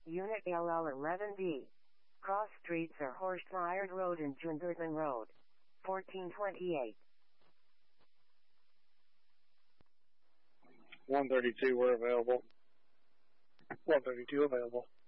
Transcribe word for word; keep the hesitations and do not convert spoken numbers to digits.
Unit L L eleven B. Cross streets are Horstmeyer Road and Junderton Road. fourteen twenty-eight. one thirty-two, we're available. one thirty-two available.